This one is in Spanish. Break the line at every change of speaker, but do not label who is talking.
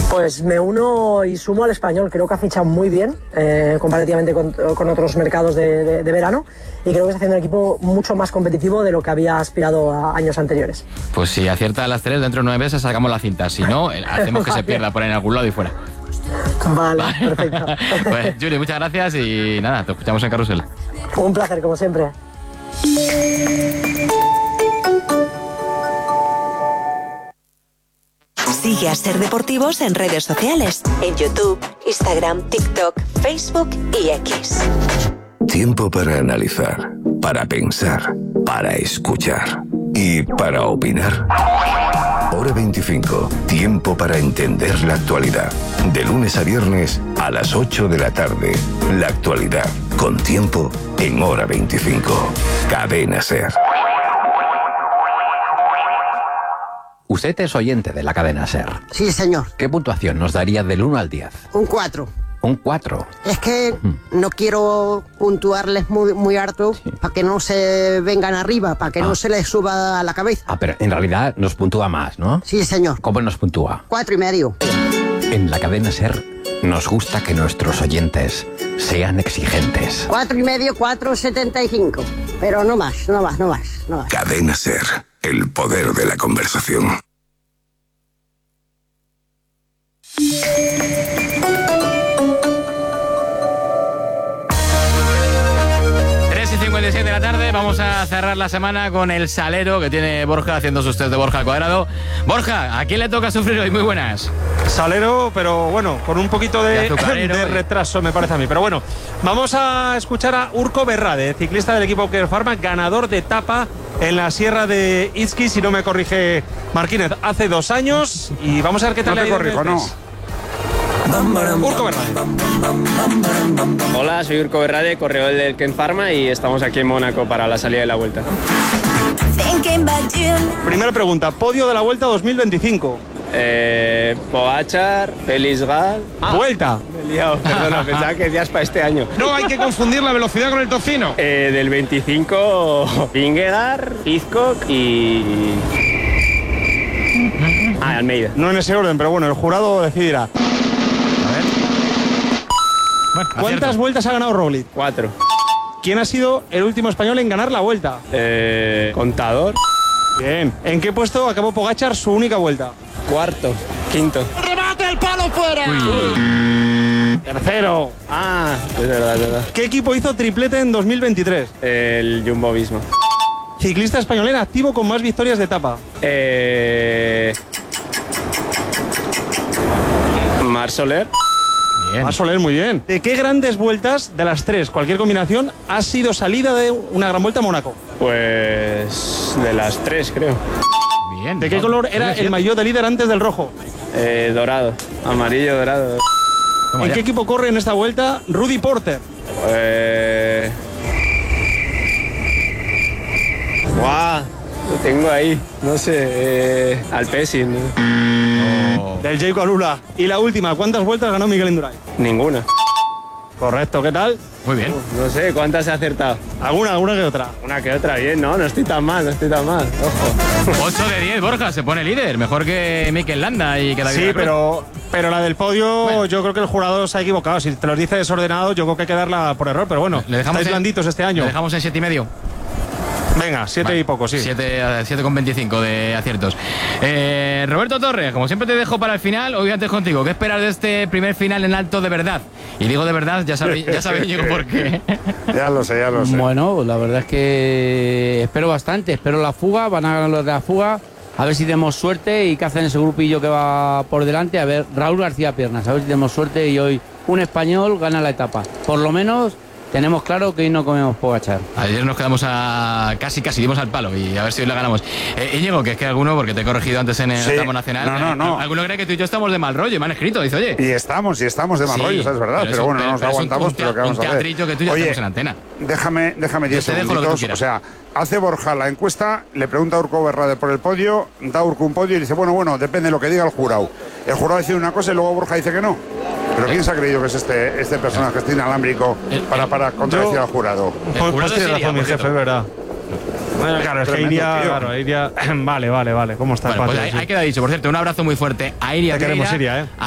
Pues me uno y sumo al Español. Creo que ha fichado muy bien comparativamente con otros mercados de verano, y creo que está haciendo un equipo mucho más competitivo de lo que había aspirado a años anteriores.
Pues si acierta a las 3, dentro de 9 meses sacamos la cinta. Si no, hacemos que se pierda por ahí en algún lado y fuera.
Vale, perfecto.
Pues, Juli, muchas gracias y nada, te escuchamos en Carrusel.
Un placer, como siempre.
Sigue a Ser Deportivos en redes sociales, en YouTube, Instagram, TikTok, Facebook y X.
Tiempo para analizar, para pensar, para escuchar y para opinar. Hora 25. Tiempo para entender la actualidad. De lunes a viernes a las 8 de la tarde. La actualidad con tiempo en Hora 25. Cadena Ser.
Usted es oyente de la cadena SER.
Sí, señor.
¿Qué puntuación nos daría del 1 al 10?
Un 4.
Un 4.
Es que no quiero puntuarles muy harto para que no se vengan arriba, para que no se les suba a la cabeza.
Ah, pero en realidad nos puntúa más, ¿no?
Sí, señor.
¿Cómo nos puntúa?
4,5.
En la cadena SER nos gusta que nuestros oyentes sean exigentes.
4,5, 4,75. Pero no más.
Cadena Ser. El poder de la conversación.
De la tarde, vamos a cerrar la semana con el salero que tiene Borja haciendo sus test de Borja al cuadrado. Borja, ¿a quién le toca sufrir hoy? Muy buenas.
Salero, pero bueno, con un poquito de retraso me parece a mí. Pero bueno, vamos a escuchar a Urko Berrade, ciclista del equipo Kern Pharma, ganador de etapa en la Sierra de Izqui, si no me corrige Marquínez, hace 2 años. Y vamos a ver qué tal.
No te corrijo, no.
Urko Berrade.
Hola, soy Urko Berrade, corredor del Kern Pharma, y estamos aquí en Mónaco para la salida de la Vuelta.
Primera pregunta, podio de la Vuelta 2025.
Pogačar, Félix Gal.
Vuelta.
Me he liado, perdona, pensaba que decías para este año.
No hay que confundir la velocidad con el tocino.
Del 25, Vingegaard, Pidcock y... Almeida.
No en ese orden, pero bueno, el jurado decidirá. ¿Cuántas vueltas ha ganado Roglic?
4.
¿Quién ha sido el último español en ganar la Vuelta?
Contador.
Bien. ¿En qué puesto acabó Pogačar su única vuelta?
4º, 5º.
¡Remate el palo fuera!
Tercero.
Es verdad.
¿Qué equipo hizo triplete en 2023?
El Jumbo Visma.
Ciclista español en activo con más victorias de etapa.
Mar Soler.
Mar Soler, muy bien. ¿De qué grandes vueltas, de las 3, cualquier combinación, ha sido salida de una gran vuelta a Mónaco?
Pues de las 3, creo.
Bien.
¿De qué color era el maillot de líder antes del rojo?
Dorado. Amarillo, dorado.
¿En qué equipo corre en esta vuelta Rudy Porter?
¡Guau! Lo tengo ahí. No sé. Alpecin.
Del Jayco Alula. Y la última, ¿cuántas vueltas ganó Miguel Indurain?
Ninguna.
Correcto, ¿qué tal?
Muy bien.
No sé, ¿cuántas he acertado?
Alguna que otra.
Una que otra, bien, no estoy tan mal, Ojo.
8 de 10, Borja, se pone líder. Mejor que Mikel Landa y que David.
Sí, pero la del podio, bueno, yo creo que el jurado se ha equivocado. Si te los dice desordenado, yo creo que hay que darla por error. Pero bueno, estáis blanditos este año.
Le dejamos en 7,5.
Venga, 7 y poco, sí.
7,25 de aciertos. Roberto Torres, como siempre te dejo para el final, hoy antes contigo. ¿Qué esperas de este primer final en alto de verdad? Y digo de verdad, ya sabéis yo por qué.
Ya lo sé.
Bueno, la verdad es que espero bastante. Espero la fuga, van a ganar los de la fuga. A ver si tenemos suerte y qué hacen ese grupillo que va por delante. A ver, Raúl García Piernas, a ver si tenemos suerte y hoy un español gana la etapa. Por lo menos tenemos claro que hoy no comemos Pogačar.
Ayer nos quedamos a casi dimos al palo y a ver si hoy la ganamos. Íñigo, que es que alguno, porque te he corregido antes en el tramo nacional.
No.
Alguno cree que tú y yo estamos de mal rollo y me han escrito, dice, oye.
Y estamos de mal rollo, ¿sabes? Verdad, pero bueno, no nos aguantamos, pero ¿qué vamos a hacer?
Un teatrillo que tú ya estamos en antena.
Déjame 10 segunditos. O sea, hace Borja la encuesta, le pregunta a Urko Berrade por el podio, da Urko un podio y dice, bueno, depende de lo que diga el jurado. El jurado decide una cosa y luego Borja dice que no. ¿Pero quién se ha creído que es este personaje, este inalámbrico, para contradecir al jurado?
Pues tiene razón mi jefe, es verdad. Bueno, claro, es que iría... Vale. ¿Cómo estás,
Bueno, pues ahí queda dicho. Por cierto, un abrazo muy fuerte a Iria.
Te queremos, Iria,